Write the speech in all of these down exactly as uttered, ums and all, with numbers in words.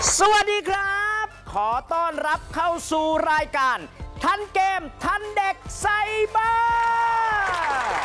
สวัสดีครับขอต้อนรับเข้าสู่รายการทันเกมทันเด็กไซเบอร์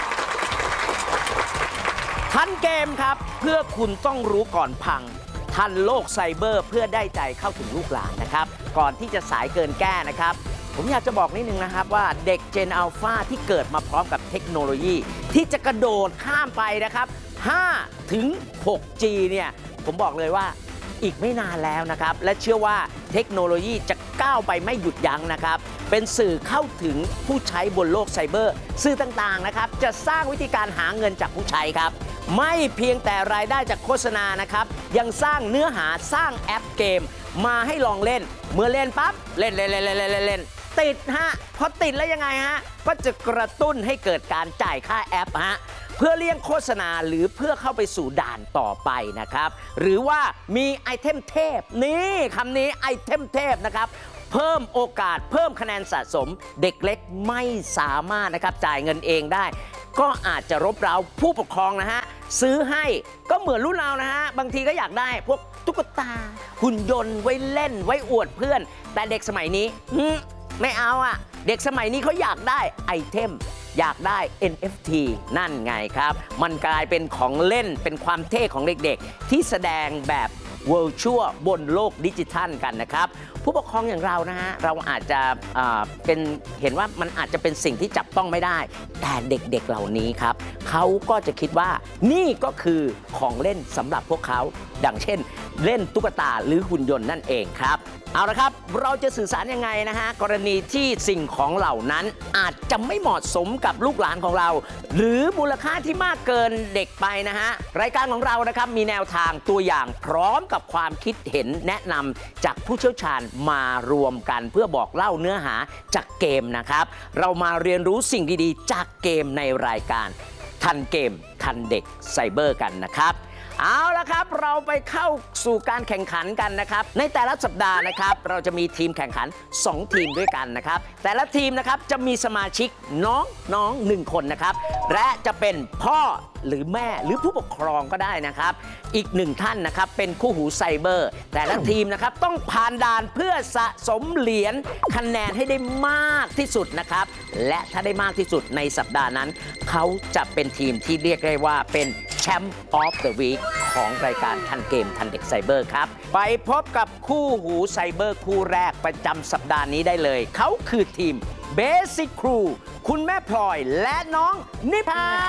ทันเกมครับเพื่อคุณต้องรู้ก่อนพังทันโลกไซเบอร์เพื่อได้ใจเข้าถึงลูกหลานนะครับก่อนที่จะสายเกินแก้นะครับผมอยากจะบอกนิดนึงนะครับว่าเด็ก Gen Alpha ที่เกิดมาพร้อมกับเทคโนโลยีที่จะกระโดดข้ามไปนะครับ ห้าถึงหกจี เนี่ยผมบอกเลยว่าอีกไม่นานแล้วนะครับและเชื่อว่าเทคโนโลยีจะก้าวไปไม่หยุดยั้งนะครับเป็นสื่อเข้าถึงผู้ใช้บนโลกไซเบอร์สื่อต่างๆนะครับจะสร้างวิธีการหาเงินจากผู้ใช้ครับไม่เพียงแต่รายได้จากโฆษณานะครับยังสร้างเนื้อหาสร้างแอปเกมมาให้ลองเล่นเมื่อเล่นปั๊บเล่นเล่นเล่นเล่นเล่นเล่นติดฮะพอติดแล้วยังไงฮะก็จะกระตุ้นให้เกิดการจ่ายค่าแอปฮะเพื่อเลี่ยงโฆษณาหรือเพื่อเข้าไปสู่ด่านต่อไปนะครับหรือว่ามีไอเทมเทพนี่คำนี้ไอเทมเทพนะครับเพิ่มโอกาสเพิ่มคะแนนสะสมเด็กเล็กไม่สามารถนะครับจ่ายเงินเองได้ก็อาจจะรบเร้าผู้ปกครองนะฮะซื้อให้ก็เหมือนรุ่นเรานะฮะบางทีก็อยากได้พวกตุ๊กตาหุ่นยนต์ไว้เล่นไว้อวดเพื่อนแต่เด็กสมัยนี้ไม่เอาอ่ะเด็กสมัยนี้เขาอยากได้ไอเทมอยากได้ เอ็น เอฟ ที นั่นไงครับมันกลายเป็นของเล่นเป็นความเท่ของเด็กๆที่แสดงแบบ Virtual บนโลกดิจิทัลกันนะครับผู้ปกครองอย่างเรานะฮะเราอาจจะเป็นเห็นว่ามันอาจจะเป็นสิ่งที่จับต้องไม่ได้แต่เด็กๆ เ, เหล่านี้ครับเขาก็จะคิดว่านี่ก็คือของเล่นสำหรับพวกเขาดังเช่นเล่นตุ๊กตาหรือหุ่นยนต์นั่นเองครับเอาละครับเราจะสื่อสารยังไงนะฮะกรณีที่สิ่งของเหล่านั้นอาจจะไม่เหมาะสมกับลูกหลานของเราหรือมูลค่าที่มากเกินเด็กไปนะฮะรายการของเรานะครับมีแนวทางตัวอย่างพร้อมกับความคิดเห็นแนะนำจากผู้เชี่ยวชาญมารวมกันเพื่อบอกเล่าเนื้อหาจากเกมนะครับเรามาเรียนรู้สิ่งดีๆจากเกมในรายการทันเกมทันเด็กไซเบอร์กันนะครับเอาละครับเราไปเข้าสู่การแข่งขันกันนะครับในแต่ละสัปดาห์นะครับเราจะมีทีมแข่งขันสองทีมด้วยกันนะครับแต่ละทีมนะครับจะมีสมาชิกน้องน้องหนึ่งคนนะครับและจะเป็นพ่อหรือแม่หรือผู้ปกครองก็ได้นะครับอีกหนึ่งท่านนะครับเป็นคู่หูไซเบอร์แต่ละทีมนะครับต้องผ่านด่านเพื่อสะสมเหรียญคะแนนให้ได้มากที่สุดนะครับและถ้าได้มากที่สุดในสัปดาห์นั้นเขาจะเป็นทีมที่เรียกได้ว่าเป็นแชมป์ออฟเดอะวีคของรายการทันเกมทันเด็กไซเบอร์ครับไปพบกับคู่หูไซเบอร์คู่แรกประจำสัปดาห์นี้ได้เลยเขาคือทีม Basic Crew คุณแม่พลอยและน้องนิพา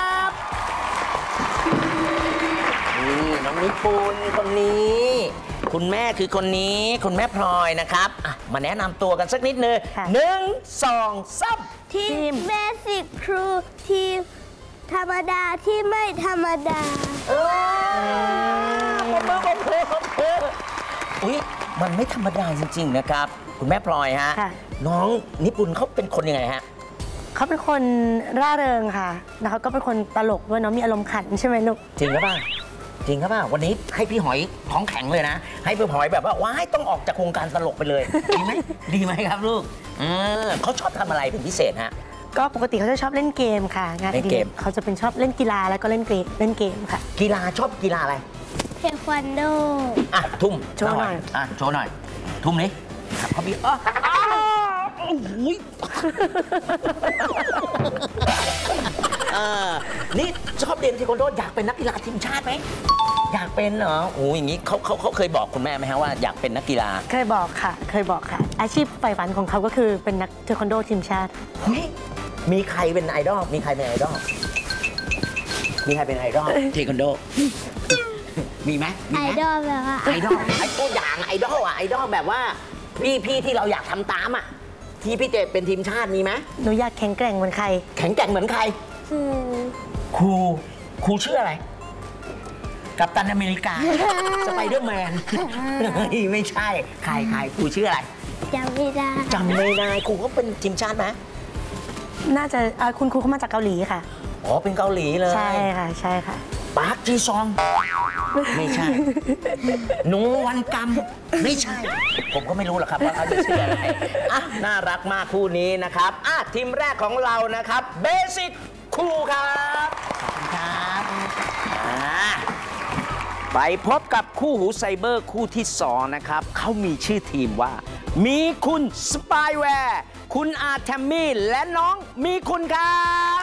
นี่น้องนิปุนคนนี้คุณแม่คือคนนี้คุณแม่พลอยนะครับมาแนะนำตัวกันสักนิดนึงหนึ่งสองสามทีม Basic Crew ทีมธรรมดาที่ไม่ธรรมดาเออผมเพิ่มผมเพิ่มผมเพิ่มอุ๊ยมันไม่ธรรมดาจริงๆนะครับคุณแม่พลอยฮะน้องนิปุนเขาเป็นคนยังไงฮะเขาเป็นคนร่าเริงค่ะแล้วเขาก็เป็นคนตลกด้วยเนาะมีอารมณ์ขันใช่ไหมลูกจริงหรือเปล่าจริงครับป่ะวันนี้ให้พี่หอยท้องแข็งเลยนะให้พี่หอยแบบว่าว้ายต้องออกจากวงการตลกไปเลยดีไหมดีไหมครับลูกเออเขาชอบทำอะไรเป็นพิเศษฮะก็ปกติเขาจะชอบเล่นเกมค่ะงานเกมเขาจะเป็นชอบเล่นกีฬาแล้วก็เล่นเกมเล่นเกมค่ะกีฬาชอบกีฬาอะไรเทควันโดอ่ะทุ่มโชว์หน่อยอ่ะโชว์หน่อยทุ่มนี้ครับเขาบีอ๋อโอ้ยเออนี่ชอบเรียนเทควันโดอยากเป็นนักกีฬาทีมชาติไหมอยากเป็นเหรอโอ้ยอย่างนี้เขาเขาเขาเคยบอกคุณแม่ไหมฮะว่าอยากเป็นนักกีฬาเคยบอกค่ะเคยบอกค่ะอาชีพใฝ่ฝันของเขาก็คือเป็นนักเทควันโดทีมชาติมีใครเป็นไอดอลมีใครเป็นไอดอลมีใครเป็นไอดอลเทควันโดมีไหมไอดอลแบบว่าไอดอลไอตัวอย่างไอดอลอะไอดอลแบบว่าพี่พี่ที่เราอยากทำตามอะที่พี่เจเป็นทีมชาติมีไหมหนูอยากแข็งแกร่งเหมือนใครแข็งแกร่งเหมือนใครครูครูชื่ออะไรกัปตันอเมริกาสไปเดอร์แมนไม่ใช่ใครใครครูชื่ออะไรจำไม่ได้จำไม่ได้ครูเขาเป็นทีมชาติไหมน่าจะคุณครูเขามาจากเกาหลีค่ะอ๋อเป็นเกาหลีเลยใช่ค่ะใช่ค่ะปาร์คจีซองไม่ใช่หนูวันกรรมไม่ใช่ผมก็ไม่รู้หรอกครับว่าเขาจะชื่ออะไรอ่ะน่ารักมากคู่นี้นะครับอ่ะทีมแรกของเรานะครับเบสิกครูครับขอบคุณครับอ่าไปพบกับคู่หูไซเบอร์คู่ที่สองนะครับเขามีชื่อทีมว่า มีคุณสปายแวร์คุณอาร์แทมมี่และน้องมีคุณครับ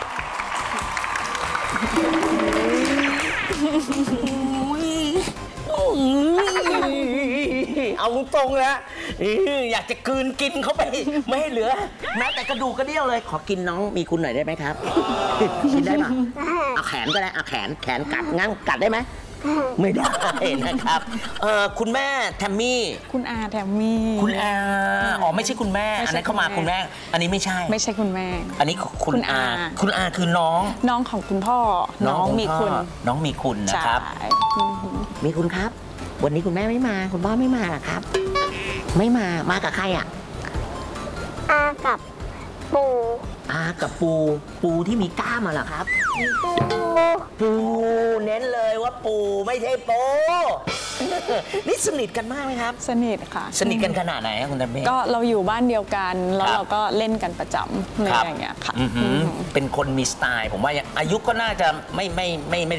เอาตรงๆนะอยากจะกลืนกินเข้าไป ไม่ให้เหลือแม้แต่กระดูกกระเดี่ยวเลย ขอกินน้องมีคุณหน่อยได้ไหมครับ กินได้ไหมเอาแขนก็ได้เอาแขนแขนกัดงั้นกัดได้ไหมไม่ได้นะครับเออคุณแม่แทมมี่คุณอาแทมมี่คุณอาอ๋อไม่ใช่คุณแม่ไม่ใช่อันนั้นเข้ามาคุณแม่ อันนี้ไม่ใช่ไม่ใช่คุณแม่อันนี้คุณคุณอาอาคุณอาคือน้องน้องของคุณพ่อ น้องขมีพ่คุณน้องมีคุณนะใช่ครับอือหือมีคุณครับ วันนี้คุณแม่ไม่มา คุณพ่อไม่มาเหรอครับ ไม่มา มากับใครอ่ะอากับปูอากับปู ปูที่มีกล้ามมาเหรอครับปูปูเน้นเลยว่าปูไม่ใช่โป นี่สนิทกันมากไหมครับสนิทค่ะสนิทกันขนาดไหนครับคุณแม่ก็เราอยู่บ้านเดียวกัน แล้วครับเราก็เล่นกันประจำอะไรครับอย่างเงี้ยค่ะอือหืออือหือเป็นคนมีสไตล์ ผมว่ายังอายุก็น่าจะไม่ไม่ไม่ไม่